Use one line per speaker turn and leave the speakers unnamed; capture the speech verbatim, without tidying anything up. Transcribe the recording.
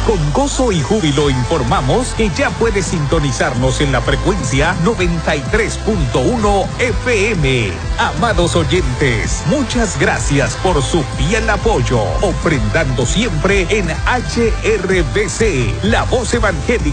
Con gozo y júbilo informamos que ya puede sintonizarnos en la frecuencia noventa y tres punto uno F M. Amados oyentes, muchas gracias por su fiel apoyo, ofrendando siempre en H R B C, la voz evangélica